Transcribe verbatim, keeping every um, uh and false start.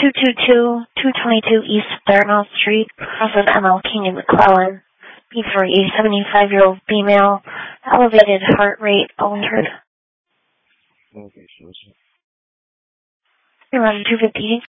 two two two, two two East Dartmouth Street, across of M L King and McClellan. B for a seventy-five-year-old female, elevated heart rate altered. Okay, so it's... You're on two fifty-eight.